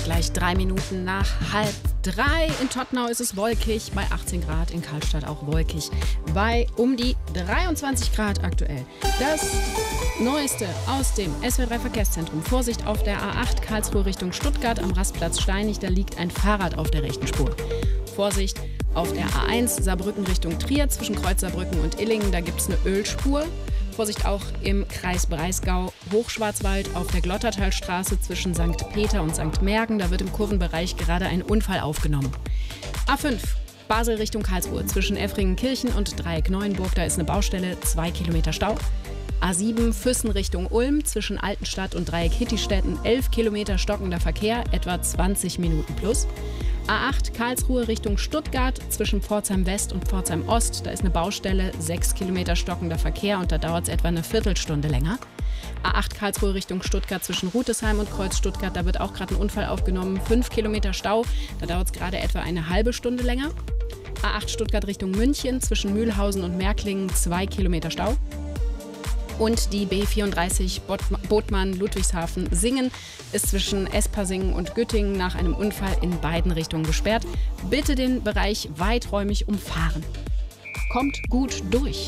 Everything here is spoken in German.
gleich 3 Minuten nach 2:30. In Tottenau ist es wolkig, bei 18 Grad, in Karlstadt auch wolkig, bei um die 23 Grad aktuell. Das Neueste aus dem SWR3 Verkehrszentrum. Vorsicht auf der A8 Karlsruhe Richtung Stuttgart am Rastplatz Steinig, da liegt ein Fahrrad auf der rechten Spur. Vorsicht auf der A1 Saarbrücken Richtung Trier zwischen Kreuz Saarbrücken und Illingen, da gibt es eine Ölspur. Vorsicht auch im Kreis Breisgau, Hochschwarzwald auf der Glottertalstraße zwischen St. Peter und St. Mergen. Da wird im Kurvenbereich gerade ein Unfall aufgenommen. A5 Basel Richtung Karlsruhe zwischen Effringenkirchen und Dreieck Neuenburg. Da ist eine Baustelle, 2 Kilometer Stau. A7 Füssen Richtung Ulm zwischen Altenstadt und Dreieck Hittistetten. 11 Kilometer stockender Verkehr, etwa 20 Minuten plus. A8 Karlsruhe Richtung Stuttgart zwischen Pforzheim West und Pforzheim Ost. Da ist eine Baustelle, 6 Kilometer stockender Verkehr und da dauert es etwa eine Viertelstunde länger. A8 Karlsruhe Richtung Stuttgart zwischen Rütesheim und Kreuz Stuttgart. Da wird auch gerade ein Unfall aufgenommen. 5 Kilometer Stau, da dauert es gerade etwa eine halbe Stunde länger. A8 Stuttgart Richtung München zwischen Mühlhausen und Märklingen. 2 Kilometer Stau. Und die B34 Bodmann-Ludwigshafen-Singen ist zwischen Espersingen und Güttingen nach einem Unfall in beiden Richtungen gesperrt. Bitte den Bereich weiträumig umfahren. Kommt gut durch.